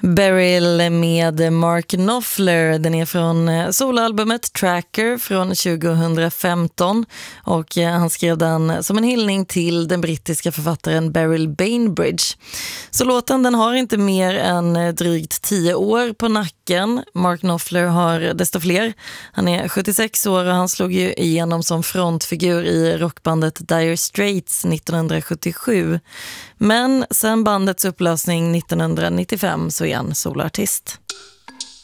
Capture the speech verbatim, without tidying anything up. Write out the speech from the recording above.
Beryl med Mark Knopfler. Den är från soloalbumet Tracker från tjugohundrafemton och han skrev den som en hyllning till den brittiska författaren Beryl Bainbridge. Så låten den har inte mer än drygt tio år på nacken. Mark Knopfler har desto fler. Han är sjuttiosex år och han slog ju igenom som frontfigur i rockbandet Dire Straits nittonhundrasjuttiosju. Men sen bandets upplösning nittonhundranittiofem så är han solartist.